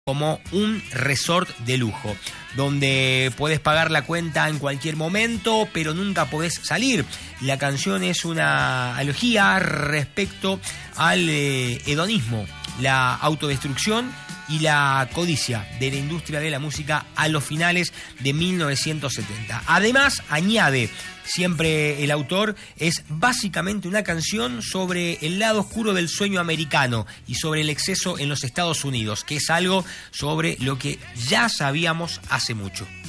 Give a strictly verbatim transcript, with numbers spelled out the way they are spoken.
como un resort de lujo, donde puedes pagar la cuenta en cualquier momento, pero nunca podés salir. La canción es una elegía respecto al eh, hedonismo, la autodestrucción y la codicia de la industria de la música a los finales de mil novecientos setenta. Además, añade, siempre el autor, es básicamente una canción sobre el lado oscuro del sueño americano y sobre el exceso en los Estados Unidos, que es algo sobre lo que ya sabíamos hace mucho.